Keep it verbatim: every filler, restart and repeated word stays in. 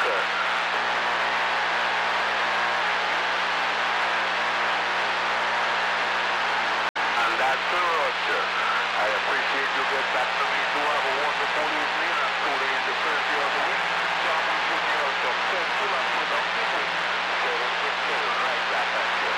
sir. And that's the Roger. I appreciate you get back to me. Do have a wonderful evening and tune in the Thursday of the week. John, we should hear some sense.